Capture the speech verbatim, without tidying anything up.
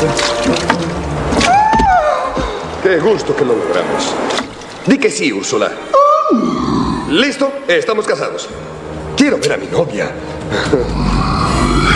Qué gusto que lo logramos. Di que sí, Úrsula. ¿Listo? Estamos casados. Quiero ver a mi novia.